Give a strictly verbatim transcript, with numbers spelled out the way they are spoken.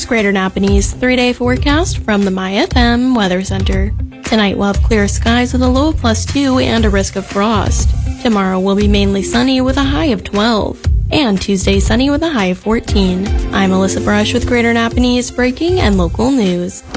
Greater Napanese three-day forecast from the My F M Weather Center. Tonight we'll have clear skies with a low of plus two and a risk of frost. Tomorrow will be mainly sunny with a high of twelve. And Tuesday sunny with a high of fourteen. I'm Alyssa Brush with Greater Napanese breaking and local news.